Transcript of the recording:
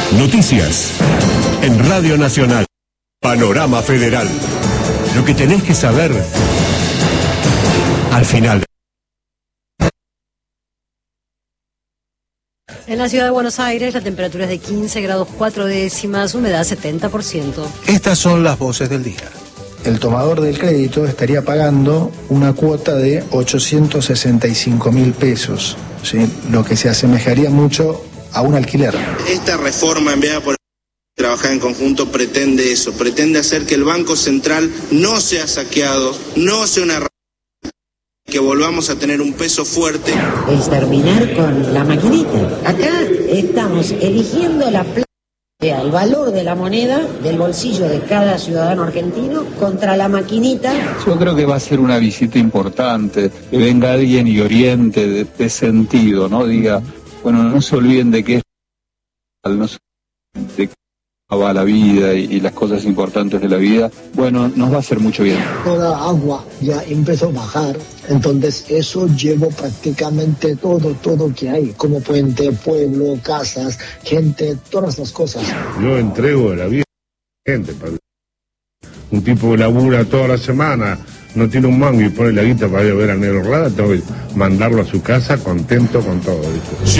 Noticias en Radio Nacional. Panorama Federal. Lo que tenés que saber al final. En la ciudad de Buenos Aires la temperatura es de 15 grados 4 décimas, humedad 70%. Estas son las voces del día. El tomador del crédito estaría pagando una cuota de 865.000 pesos, ¿sí? Lo que se asemejaría mucho a un alquiler. Esta reforma enviada por Trabajar en Conjunto pretende eso, pretende hacer que el Banco Central no sea saqueado, no sea una que volvamos a tener un peso fuerte. Es terminar con la maquinita. Acá estamos eligiendo la plata, el valor de la moneda del bolsillo de cada ciudadano argentino contra la maquinita. Yo creo que va a ser una visita importante, que venga alguien y oriente de sentido, ¿no? Diga, bueno, no se olviden de que es no se olviden de que va la vida y las cosas importantes de la vida. Bueno, nos va a hacer mucho bien. Toda agua ya empezó a bajar, entonces eso llevó prácticamente todo que hay, como puente, pueblo, casas, gente, todas las cosas. Yo entrego la vida a la gente. Un tipo labura toda la semana, no tiene un mango y pone la guita para ir a ver a Negro Rada, tengo que mandarlo a su casa contento con todo, ¿viste?